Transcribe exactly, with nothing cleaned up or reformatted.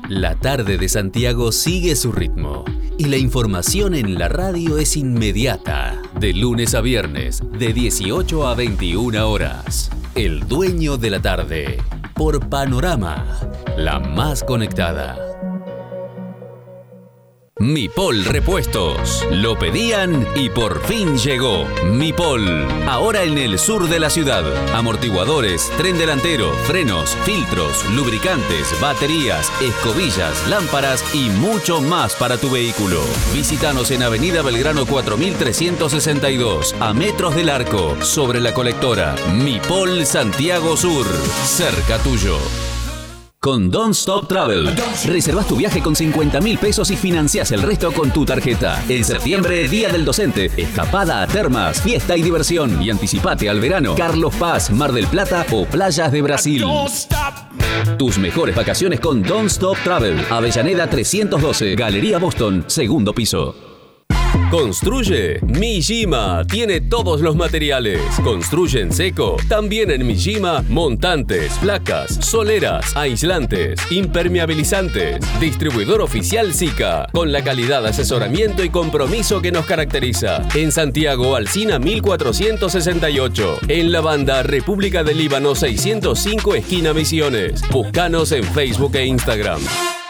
La tarde de Santiago sigue su ritmo y la información en la radio es inmediata. De lunes a viernes, de dieciocho a veintiuna horas. El dueño de la tarde, por Panorama, la más conectada. Mipol Repuestos. Lo pedían y por fin llegó. Mipol. Ahora en el sur de la ciudad. Amortiguadores, tren delantero, frenos, filtros, lubricantes, baterías, escobillas, lámparas y mucho más para tu vehículo. Visítanos en Avenida Belgrano cuatro mil trescientos sesenta y dos, a metros del Arco, sobre la colectora. Mipol Santiago Sur. Cerca tuyo. Con Don't Stop Travel. Reservás tu viaje con cincuenta mil pesos y financiás el resto con tu tarjeta. En septiembre, Día del Docente, escapada a termas, fiesta y diversión. Y anticipate al verano, Carlos Paz, Mar del Plata o playas de Brasil. Tus mejores vacaciones con Don't Stop Travel. Avellaneda trescientos doce, Galería Boston, segundo piso. Construye. Mijima tiene todos los materiales. Construye en seco. También en Mijima, montantes, placas, soleras, aislantes, impermeabilizantes. Distribuidor oficial SICA, con la calidad, asesoramiento y compromiso que nos caracteriza. En Santiago, Alsina mil cuatrocientos sesenta y ocho. En La Banda, República del Líbano seiscientos cinco, esquina Misiones. Búscanos en Facebook e Instagram.